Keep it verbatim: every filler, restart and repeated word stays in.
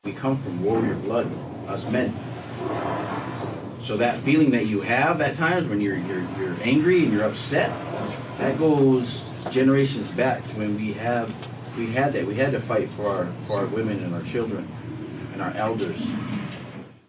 We come from warrior blood, us men. So that feeling that you have at times when you're you're you're angry and you're upset, that goes generations back when we have we had that. We had to fight for our for our women and our children and our elders.